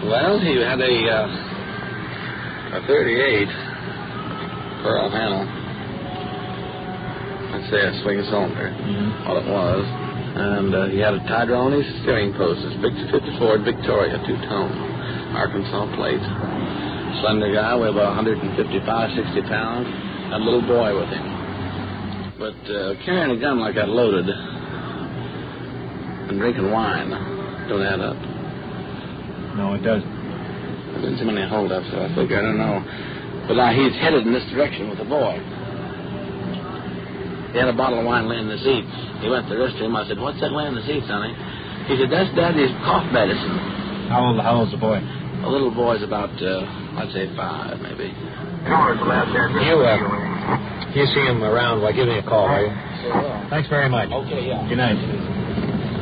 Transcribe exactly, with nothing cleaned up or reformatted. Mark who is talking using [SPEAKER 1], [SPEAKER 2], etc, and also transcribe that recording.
[SPEAKER 1] Well, he had a, uh, a thirty-eight pearl handle. Let's say a swing cylinder,
[SPEAKER 2] mm-hmm.
[SPEAKER 1] all it was. And uh, he had a Tydrone steering post. It's big fifty-four Victoria, two-tone, Arkansas plate. Slender guy, weighed about one fifty-five, sixty pounds. Had a little boy with him. But uh, carrying a gun like that loaded and drinking wine don't add up.
[SPEAKER 2] No, it doesn't.
[SPEAKER 1] There's been so many holdups, so I figure, I don't know. But now he's headed in this direction with the boy. He had a bottle of wine laying in the seat. He went to the restroom. I said, "What's that laying in the seat, sonny?" He said, "That's Daddy's cough medicine."
[SPEAKER 2] How old, how old's the boy?
[SPEAKER 1] The little boy's about, uh, I'd say five, maybe.
[SPEAKER 2] You, uh, you see him around, well, give me a call, will you?
[SPEAKER 1] Sure will.
[SPEAKER 2] Thanks very much.
[SPEAKER 1] Okay, yeah.
[SPEAKER 2] Good night.